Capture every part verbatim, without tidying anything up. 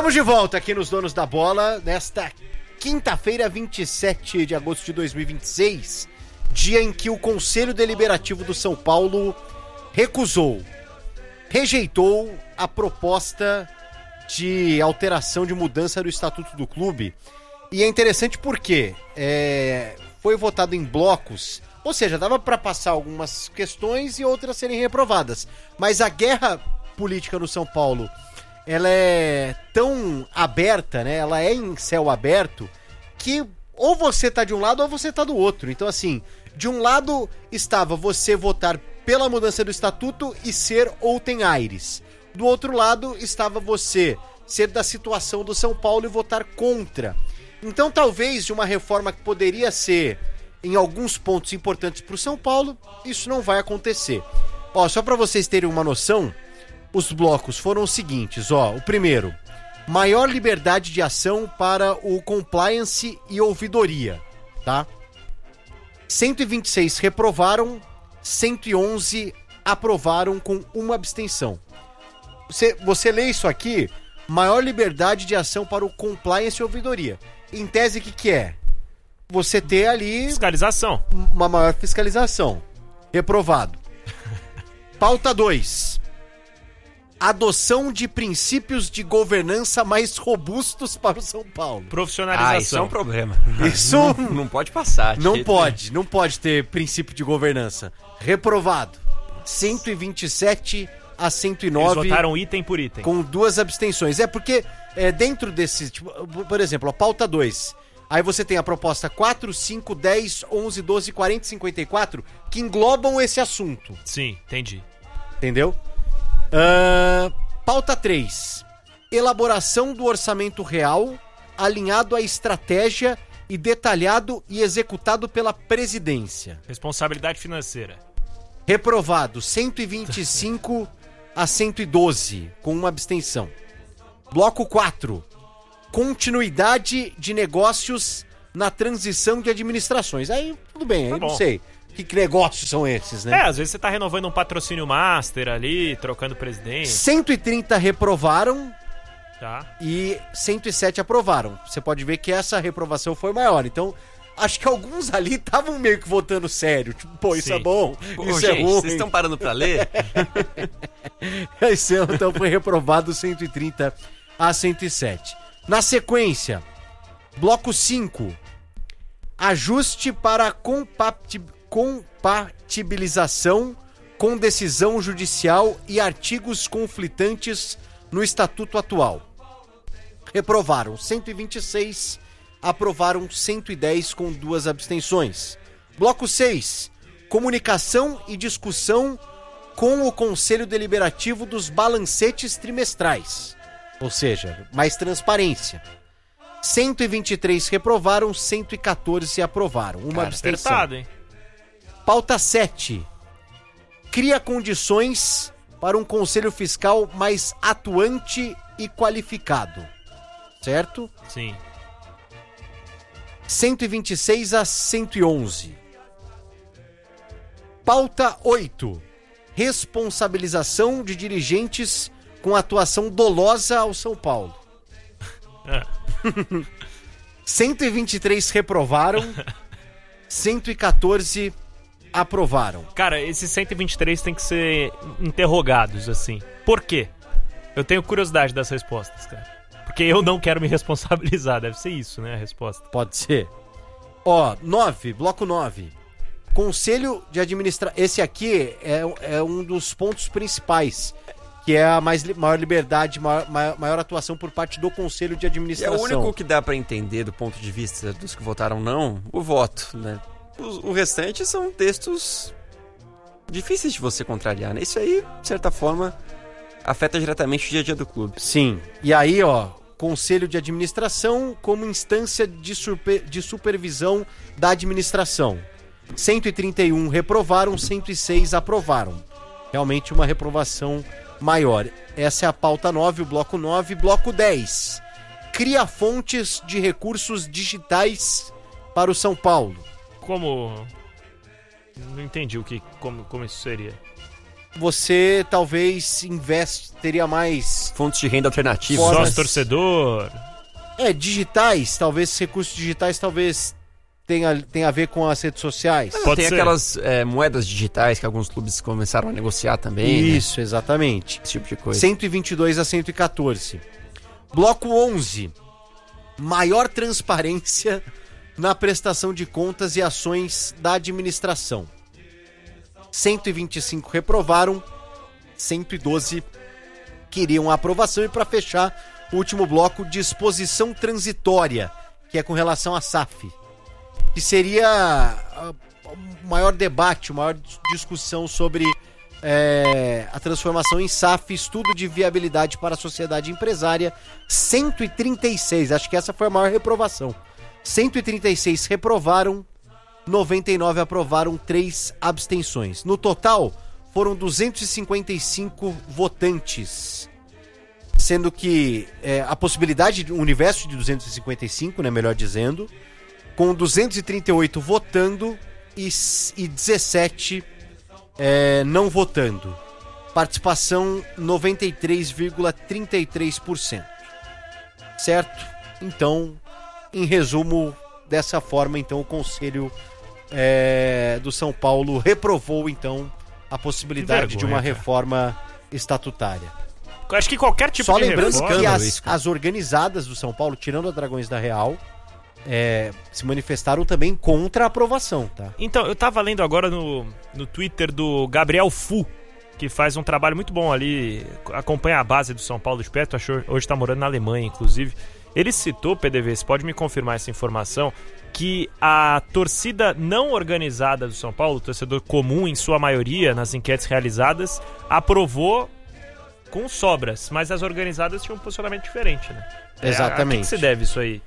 Estamos de volta aqui nos Donos da Bola, nesta quinta-feira, vinte e sete de agosto de dois mil e vinte e seis, dia em que o Conselho Deliberativo do São Paulo recusou, rejeitou a proposta de alteração, de mudança do Estatuto do Clube. E é interessante porque é, foi votado em blocos, ou seja, dava para passar algumas questões e outras serem reprovadas. Mas a guerra política no São Paulo, ela é tão aberta, né? Ela é em céu aberto, que ou você tá de um lado ou você tá do outro. Então, assim, de um lado estava você votar pela mudança do estatuto e ser Outem Aires. Do outro lado estava você ser da situação do São Paulo e votar contra. Então, talvez de uma reforma que poderia ser, em alguns pontos importantes para o São Paulo, isso não vai acontecer. Ó, só para vocês terem uma noção, os blocos foram os seguintes, ó. O primeiro, maior liberdade de ação para o compliance e ouvidoria, tá? cento e vinte e seis reprovaram, cento e onze aprovaram com uma abstenção. Você, você lê isso aqui, maior liberdade de ação para o compliance e ouvidoria. Em tese, o que, que é? Você ter ali... Fiscalização. Uma maior fiscalização. Reprovado. Pauta dois. Adoção de princípios de governança mais robustos para o São Paulo. Profissionalização. Ah, isso é um problema. Isso não, não pode passar. Não jeito pode, nenhum. não pode ter princípio de governança. Reprovado. cento e vinte e sete a cento e nove. Eles votaram item por item. Com duas abstenções. É porque é, dentro desse, tipo, por exemplo, a pauta dois. Aí você tem a proposta quatro, cinco, dez, onze, doze, quarenta e cinquenta e quatro que englobam esse assunto. Sim, entendi. Entendeu? Uh, pauta três. Elaboração do orçamento real alinhado à estratégia e detalhado e executado pela presidência. Responsabilidade financeira. Reprovado cento e vinte e cinco a cento e doze, com uma abstenção. Bloco quatro. Continuidade de negócios na transição de administrações. Aí, tudo bem, aí Tá não bom. sei. Que, que negócios são esses, né? É, às vezes você tá renovando um patrocínio master ali, trocando presidente. cento e trinta reprovaram Tá. e cento e sete aprovaram. Você pode ver que essa reprovação foi maior. Então, acho que alguns ali estavam meio que votando sério. Tipo, pô, isso Sim. é bom, Pô, isso gente, é ruim. vocês estão parando pra ler? Esse ano, então, foi reprovado cento e trinta a cento e sete. Na sequência, bloco cinco. Ajuste para compati- compatibilização com decisão judicial e artigos conflitantes no estatuto atual. Reprovaram cento e vinte e seis, aprovaram cento e dez com duas abstenções. Bloco seis. Comunicação e discussão com o Conselho Deliberativo dos balancetes trimestrais. Ou seja, mais transparência. cento e vinte e três reprovaram, cento e quatorze aprovaram. Uma Cara, abstenção. apertado, hein? Pauta sete. Cria condições para um conselho fiscal mais atuante e qualificado. Certo? Sim. cento e vinte e seis a cento e onze. Pauta oito. Responsabilização de dirigentes com atuação dolosa ao São Paulo. É. cento e vinte e três reprovaram, cento e quatorze aprovaram. Cara, esses cento e vinte e três tem que ser interrogados, assim. Por quê? Eu tenho curiosidade das respostas, cara. Porque eu não quero me responsabilizar. Deve ser isso, né, a resposta. Pode ser. Ó, nove, bloco nove. Conselho de administração. Esse aqui é, é um dos pontos principais, que é a mais, li- maior liberdade, maior, maior, maior atuação por parte do Conselho de E é Administração. o único que dá pra entender do ponto de vista dos que votaram não, o voto, né? O, o restante são textos difíceis de você contrariar, né? Isso aí, de certa forma, afeta diretamente o dia a dia do clube. Sim. E aí, ó, Conselho de Administração como instância de, surpe- de supervisão da administração. cento e trinta e um reprovaram, cento e seis aprovaram. Realmente uma reprovação maior. Essa é a pauta nove, o bloco nove. Bloco dez. Cria fontes de recursos digitais para o São Paulo. Como... Não entendi o que, como, como isso seria. você talvez investe, teria mais... Fontes de renda alternativa. Formas- Sócio torcedor. É, digitais, talvez recursos digitais, talvez tenha, tenha a ver com as redes sociais. Pode Tem ser. aquelas é, moedas digitais que alguns clubes começaram a negociar também. né? Isso, exatamente. Esse tipo de coisa. cento e vinte e dois a cento e quatorze. Bloco onze. Maior transparência na prestação de contas e ações da administração. cento e vinte e cinco reprovaram, cento e doze queriam a aprovação. E para fechar, o último bloco, disposição transitória, que é com relação à S A F, que seria ah, o maior debate, a maior discussão sobre é, a transformação em S A F, estudo de viabilidade para a sociedade empresária. Cento e trinta e seis, acho que essa foi a maior reprovação. Cento e trinta e seis reprovaram, noventa e nove aprovaram, três abstenções. No total, foram duzentos e cinquenta e cinco votantes, sendo que é, a possibilidade, o universo de duzentos e cinquenta e cinco, né, melhor dizendo, com duzentos e trinta e oito votando e, e dezessete é, não votando. Participação noventa e três vírgula trinta e três por cento. Certo? Então, em resumo, dessa forma, então, o Conselho é, do São Paulo reprovou, então, a possibilidade Que vergonha, de uma cara. reforma estatutária. Eu acho que qualquer tipo Só de lembrando reforma... que as, isso, cara. as organizadas do São Paulo, tirando a Dragões da Real, é, se manifestaram também contra a aprovação, tá? Então, eu tava lendo agora no, no Twitter do Gabriel Fu, que faz um trabalho muito bom ali, acompanha a base do São Paulo de perto, achou, hoje tá morando na Alemanha, inclusive. Ele citou, P D V, você pode me confirmar essa informação, que a torcida não organizada do São Paulo, o torcedor comum em sua maioria, nas enquetes realizadas, aprovou com sobras, mas as organizadas tinham um posicionamento diferente, né? É, Exatamente. a, a que se deve isso aí?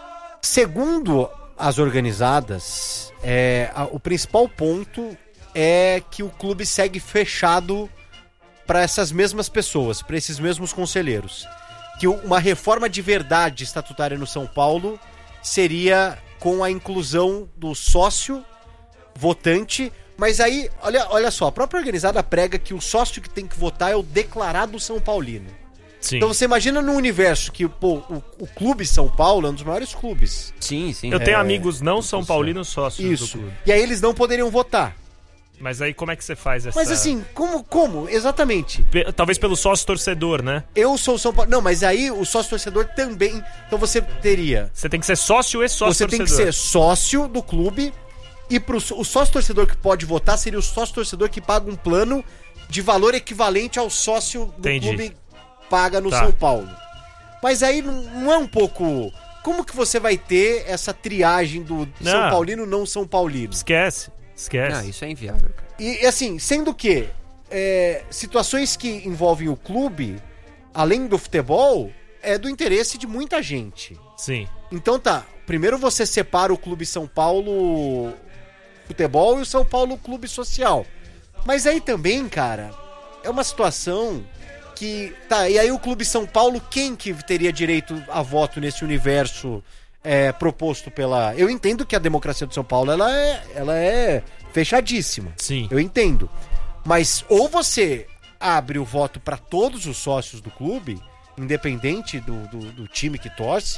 Segundo as organizadas, é, a- o principal ponto é que o clube segue fechado para essas mesmas pessoas, para esses mesmos conselheiros. Que o- uma reforma de verdade estatutária no São Paulo seria com a inclusão do sócio votante. Mas aí, olha, olha só, a própria organizada prega que o sócio que tem que votar é o declarado São Paulino. Sim. Então você imagina num universo que pô, o, o clube São Paulo é um dos maiores clubes. Sim, sim. Eu tenho é, amigos não São Paulinos sócios Isso. do clube. E aí eles não poderiam votar. Mas aí como é que você faz essa... Mas assim, como, como? Exatamente. Pe- Talvez pelo sócio torcedor, né? Eu sou São Paulo. Não, mas aí o sócio torcedor também. Então você teria. Você tem que ser sócio e sócio Você torcedor. tem que ser sócio do clube. E pro, o sócio torcedor que pode votar seria o sócio torcedor que paga um plano de valor equivalente ao sócio do Entendi. clube paga no Tá. São Paulo. Mas aí não, não é um pouco. Como que você vai ter essa triagem do Não. São Paulino não São Paulino? Esquece, esquece. Ah, isso é inviável, cara. E e assim, sendo que é, situações que envolvem o clube, além do futebol, é do interesse de muita gente. Sim. Então tá, primeiro você separa o Clube São Paulo Futebol e o São Paulo Clube Social. Mas aí também, cara, é uma situação que... Tá, e aí o Clube São Paulo, quem que teria direito a voto nesse universo é, proposto pela... Eu entendo que a democracia do São Paulo, ela é, ela é fechadíssima. Sim. Eu entendo. Mas ou você abre o voto para todos os sócios do clube, independente do, do, do time que torce,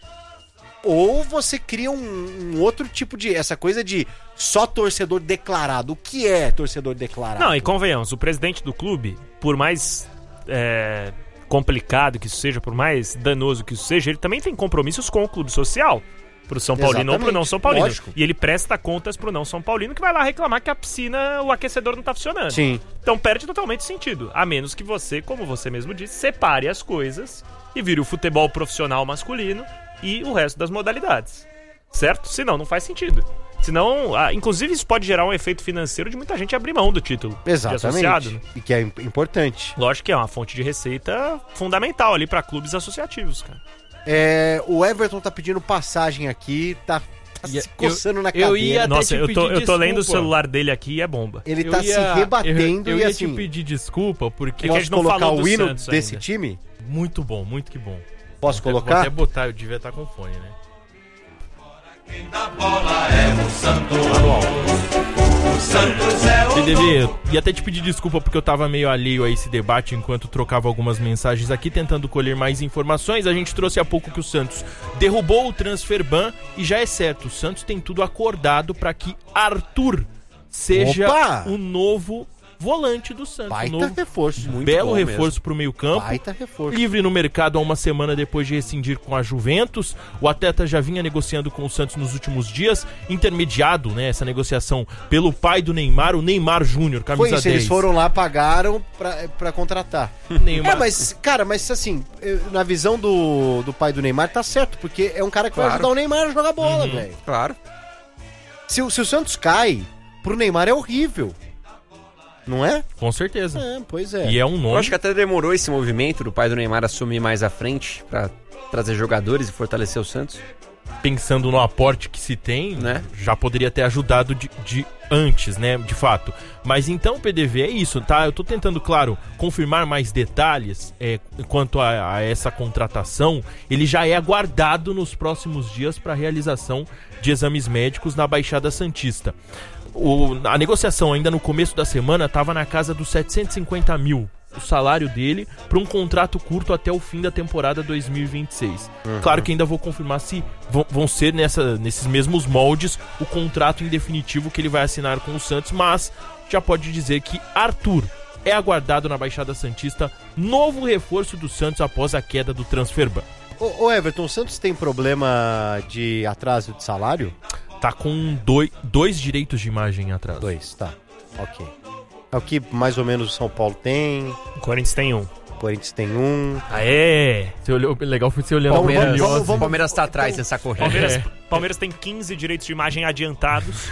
ou você cria um, um outro tipo de... Essa coisa de só torcedor declarado. O que é torcedor declarado? Não, e convenhamos, o presidente do clube, por mais é, complicado que isso seja, por mais danoso que isso seja, ele também tem compromissos com o clube social. Pro São Paulino ou pro Exatamente, não São Paulino. lógico. E ele presta contas pro não São Paulino que vai lá reclamar que a piscina, o aquecedor não tá funcionando. Sim. Então perde totalmente sentido. A menos que você, como você mesmo disse, separe as coisas e vire o futebol profissional masculino e o resto das modalidades. Certo? Senão não faz sentido. Senão, ah, inclusive isso pode gerar um efeito financeiro de muita gente abrir mão do título de associado. Exatamente. Né? E que é im- importante. Lógico que é uma fonte de receita fundamental ali pra clubes associativos, cara. É, o Everton tá pedindo passagem aqui, tá, tá E- se coçando eu- na eu cadeira. ia- Até Nossa, te eu tô, pedir eu tô lendo o desculpa. celular dele aqui e é bomba. Ele Eu tá ia- se rebatendo eu, eu e ia assim... te pedir desculpa, porque É que a Posso gente não colocar falou do o hino Santos desse ainda. time? muito bom, muito que bom. Posso Vou até- colocar? Vou até botar, eu devia estar com fone, né? Quem dá bola é o Santos. O P D V, ia até te pedir desculpa porque eu tava meio alheio a esse debate enquanto trocava algumas mensagens aqui, tentando colher mais informações. A gente trouxe há pouco que o Santos derrubou o transfer ban e já é certo, o Santos tem tudo acordado para que Arthur seja Opa! o novo volante do Santos. Baita um novo, reforço. Muito belo bom reforço mesmo. pro meio campo. Baita reforço. Livre no mercado há uma semana depois de rescindir com a Juventus. O atleta já vinha negociando com o Santos nos últimos dias, intermediado, né, essa negociação pelo pai do Neymar, o Neymar Júnior, camisa Foi isso, dez. eles foram lá, pagaram pra, pra contratar. Neymar. É, mas, cara, mas assim, eu- na visão do, do pai do Neymar, tá certo, porque é um cara que vai Claro. ajudar o Neymar a jogar bola, Uhum. velho. Claro. Se, o- se o Santos cai, pro Neymar é horrível. Não é? Com certeza. É, pois é. E é um Eu nome. acho que até demorou esse movimento do pai do Neymar assumir mais à frente pra trazer jogadores e fortalecer o Santos. Pensando no aporte que se tem, Né? já poderia ter ajudado de, de antes, né, de fato. Mas então, P D V, é isso, tá? Eu tô tentando, claro, confirmar mais detalhes é, quanto a, a essa contratação. Ele já é aguardado nos próximos dias para realização de exames médicos na Baixada Santista. O, a negociação ainda no começo da semana estava na casa dos setecentos e cinquenta mil, o salário dele, para um contrato curto até o fim da temporada dois mil e vinte e seis. Claro que ainda vou confirmar se vão, vão ser nessa, nesses mesmos moldes o contrato em definitivo que ele vai assinar com o Santos, mas já pode dizer que Arthur é aguardado na Baixada Santista, novo reforço do Santos após a queda do transfer ban. Ô, ô, Everton, o Santos tem problema de atraso de salário? Tá com dois, dois direitos de imagem atrás. Dois, tá. Ok. É o que mais ou menos o São Paulo tem, O Corinthians tem um. o Corinthians tem um. Aê! Você olhou, legal foi você olhando Palmeiras- pro vamos- Palmeiras. vamos- O Palmeiras tá atrás nessa corrida. Palmeiras, É. Palmeiras tem quinze direitos de imagem adiantados.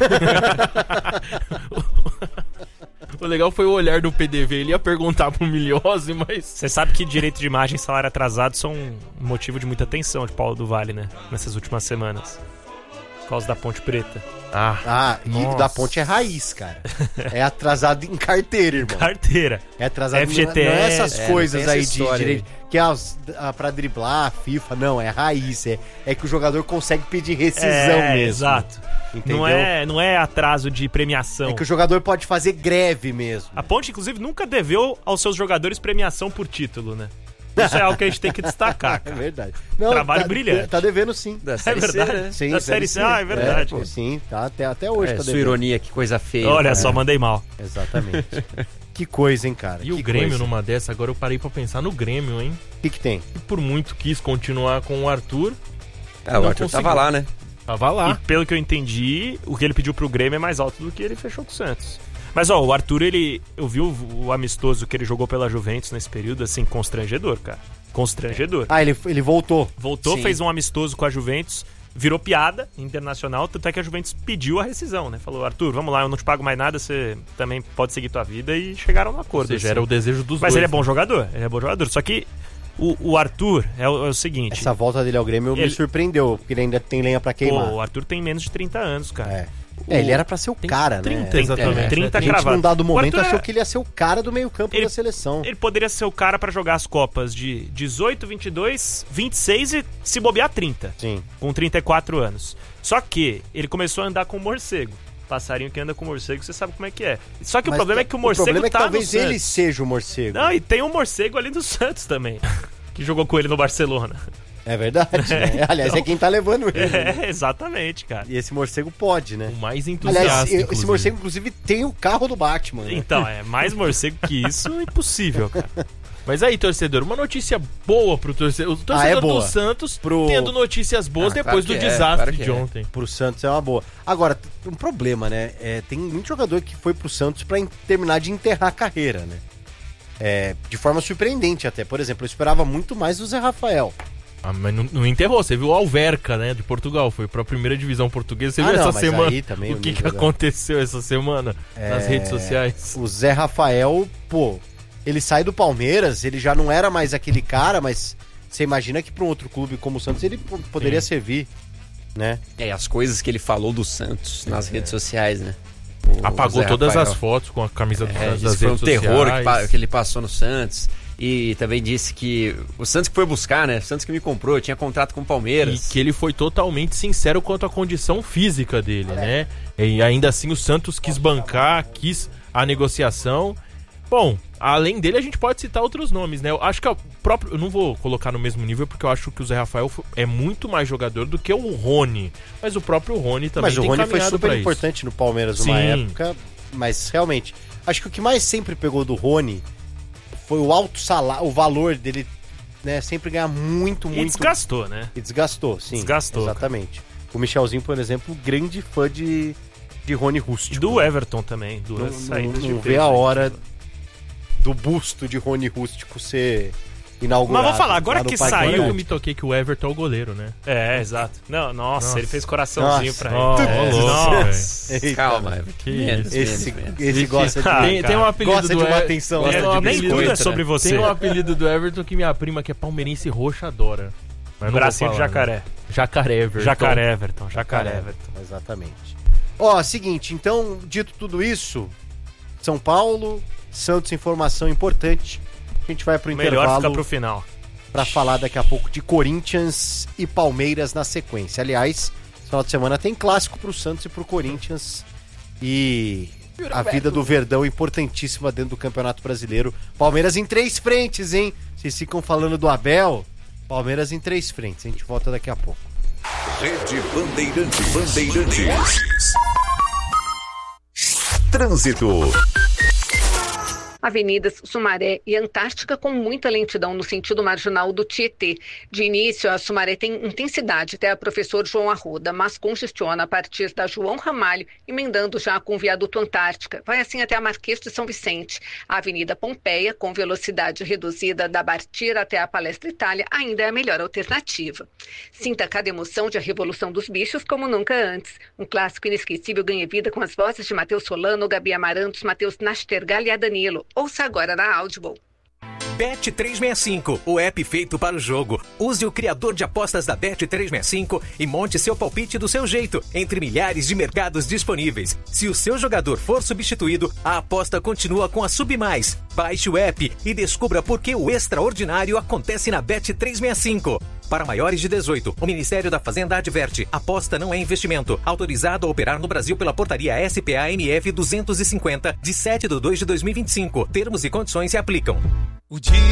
O legal foi o olhar do P D V. Ele ia perguntar pro Miliose, mas. Você sabe que direito de imagem e salário atrasado são um motivo de muita tensão de Paulo do Vale, né? Nessas últimas semanas. Por causa da Ponte Preta. Ah, Ah, e Nossa. da ponte é raiz, cara. É atrasado em carteira, irmão. Carteira. É atrasado F G T S, não é essas é, coisas não tem aí essa de história direito. Que é as, a, pra driblar a FIFA. Não, é raiz. É, é que o jogador consegue pedir rescisão É, mesmo. exato. Entendeu? Não é, não é atraso de premiação. É que o jogador pode fazer greve mesmo. A Ponte, inclusive, nunca deveu aos seus jogadores premiação por título, né? Isso é algo que a gente tem que destacar, É cara. verdade. Não, Trabalho tá, brilhante. Tá devendo sim. Da É Série C, verdade. né? Sim, Da Série C, ah, é verdade. pô, sim, tá, até, até hoje É, tá sua devendo. ironia, que coisa feia. Olha cara. só, mandei mal. Exatamente. Que coisa, hein, cara. e que o Grêmio coisa. numa dessa, agora eu parei pra pensar no Grêmio, hein? O que que tem? E por muito quis continuar com o Arthur, Ah, o Não Arthur conseguiu. tava lá, né? tava lá. E pelo que eu entendi, o que ele pediu pro Grêmio é mais alto do que ele fechou com o Santos. Mas, ó, o Arthur, ele... Eu vi o, o amistoso que ele jogou pela Juventus nesse período, assim, constrangedor, cara. Constrangedor. Ah, ele, ele voltou. Voltou, Sim. fez um amistoso com a Juventus, virou piada internacional, tanto é que a Juventus pediu a rescisão, né? Falou, Arthur, vamos lá, eu não te pago mais nada, você também pode seguir tua vida, e chegaram no Ou acordo. seja, assim. era o desejo dos Mas dois. ele é bom né? jogador, ele é bom jogador. Só que o, o Arthur é o, é o seguinte... Essa volta dele ao Grêmio me Ele- surpreendeu, porque ele ainda tem lenha pra Pô, queimar. o Arthur tem menos de trinta anos, cara. É. É, ele era pra ser o Tem cara, trinta, né? exatamente. É. trinta A gente, cravado. num dado O momento, Arthur é- achou que ele ia ser o cara do meio campo Ele- da seleção. Ele poderia ser o cara pra jogar as Copas de dezoito, vinte e dois, vinte e seis e se bobear trinta, Sim. com trinta e quatro anos. Só que ele começou a andar com morcego. Passarinho que anda com morcego, você sabe como é que é. Só que Mas o problema é que o morcego problema é que tá talvez no ele Santos. seja o morcego. Não, e tem um morcego ali do Santos também, que jogou com ele no Barcelona. É verdade, né? Aliás, é quem tá levando ele. né? É, exatamente, cara. E esse morcego pode, né? O mais entusiasta, Aliás, esse inclusive. morcego, inclusive, tem o carro do Batman. Né? Então, é mais morcego que isso, impossível, cara. Mas aí, torcedor, uma notícia boa pro torcedor. O torcedor Ah, é boa. do Santos Pro- tendo notícias boas Ah, depois claro do que é, desastre claro que de é. ontem. Pro Santos é uma boa. Agora, t- um problema, né? É, tem muito jogador que foi pro Santos pra en- terminar de enterrar a carreira, né? É, de forma surpreendente até. Por exemplo, eu esperava muito mais do Zé Rafael. Ah, mas não, não enterrou. Você viu o Alverca, né, de Portugal. Foi pra primeira divisão portuguesa. Você Ah, viu não, essa mas semana aí também o o que, que nível da- aconteceu essa semana nas É, redes sociais? O Zé Rafael, pô, ele sai do Palmeiras, ele já não era mais aquele cara, mas você imagina que pra um outro clube como o Santos ele p- poderia servir, né? É, as coisas que ele falou do Santos nas redes sociais, né? O Apagou Zé todas Rafael. as fotos com a camisa do É, Santos disse das que foi um redes terror que, sociais. pa- que ele passou no Santos. E também disse que o Santos que foi buscar, né? O Santos que me comprou, tinha contrato com o Palmeiras. E que ele foi totalmente sincero quanto à condição física dele, né? E ainda assim o Santos quis bancar, quis a negociação. Bom, além dele a gente pode citar outros nomes, né? Eu acho que o próprio... Eu não vou colocar no mesmo nível porque eu acho que o Zé Rafael é muito mais jogador do que o Rony. Mas o próprio Rony também Mas o tem Rony foi caminhado super pra importante isso. no Palmeiras numa Sim. época. Mas realmente, acho que o que mais sempre pegou do Rony foi o alto salário, o valor dele, né? Sempre ganhar muito, muito. E desgastou, né? E desgastou, sim. Desgastou, Exatamente. O Michelzinho, por exemplo, grande fã de, de Rony Rústico. E do Everton também. Duas Não, saídas não, não de vê peso a aí. hora do busto de Rony Rústico ser inaugurado. Mas vou falar, agora lá no que Parque saiu- Agora que eu Antártico. me toquei que o Everton é o goleiro, né? É, exato. Não, nossa, Nossa. ele fez coraçãozinho Nossa. pra Ó, ele. ó, É, louco, nossa. Eita, Calma, velho. Everton. Que Menos, isso. Esse, menos, menos. esse gosta de... Ah, tem, tem um apelido gosta do de uma E- atenção. Tem É, um nem apelido, tudo é sobre você. Tem um apelido do Everton que minha prima, que é palmeirense roxa, adora. Mas não vou Bracinho de falar, jacaré. né? Jacaré Everton. Jacaré Everton, jacaré Jacaré. Everton. Exatamente. Ó, seguinte, então, dito tudo isso, São Paulo, Santos, informação importante. A gente vai pro Melhor intervalo ficar pro final. pra falar daqui a pouco de Corinthians e Palmeiras na sequência. Aliás, esse final de semana tem clássico pro Santos e pro Corinthians. E a vida do Verdão importantíssima dentro do Campeonato Brasileiro. Palmeiras em três frentes, hein? Vocês ficam falando do Abel. Palmeiras em três frentes. A gente volta daqui a pouco. Rede Bandeirantes. Bandeirantes. Trânsito. Avenidas Sumaré e Antártica com muita lentidão no sentido marginal do Tietê. De início, a Sumaré tem intensidade até a Professor João Arruda, mas congestiona a partir da João Ramalho, emendando já com o viaduto Antártica. Vai assim até a Marquês de São Vicente. A Avenida Pompeia, com velocidade reduzida da Bartira até a Palestra Itália, ainda é a melhor alternativa. Sinta cada emoção de A Revolução dos Bichos como nunca antes. Um clássico inesquecível ganha vida com as vozes de Matheus Solano, Gabi Amarantos, Matheus Nastergal e a Danilo. Ouça agora na Audible. Bet trezentos e sessenta e cinco, o app feito para o jogo. Use o criador de apostas da Bet trezentos e sessenta e cinco e monte seu palpite do seu jeito, entre milhares de mercados disponíveis. Se o seu jogador for substituído, a aposta continua com a Submais. Baixe o app e descubra por que o extraordinário acontece na Bet trezentos e sessenta e cinco. Para maiores de dezoito, o Ministério da Fazenda adverte: aposta não é investimento. Autorizado a operar no Brasil pela portaria S P A M F duzentos e cinquenta, de sete de dois de dois mil e vinte e cinco. Termos e condições se aplicam.